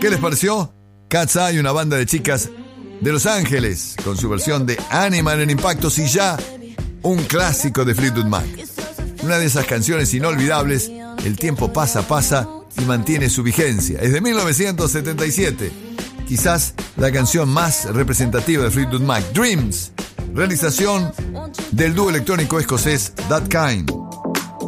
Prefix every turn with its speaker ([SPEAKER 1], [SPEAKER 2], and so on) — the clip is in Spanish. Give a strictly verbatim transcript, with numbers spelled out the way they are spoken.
[SPEAKER 1] ¿Qué les pareció? Cat's Eye, una banda de chicas de Los Ángeles, con su versión de Animal en Impactos y ya un clásico de Fleetwood Mac. Una de esas canciones inolvidables, el tiempo pasa, pasa y mantiene su vigencia. Es de mil novecientos setenta y siete, quizás la canción más representativa de Fleetwood Mac, Dreams, realización del dúo electrónico escocés That Kind.